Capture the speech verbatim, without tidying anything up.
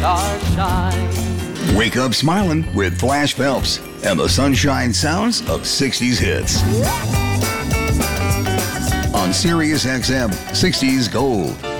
stars shine. Wake up smiling with Flash Phelps and the sunshine sounds of sixties hits. On Sirius X M, sixties Gold.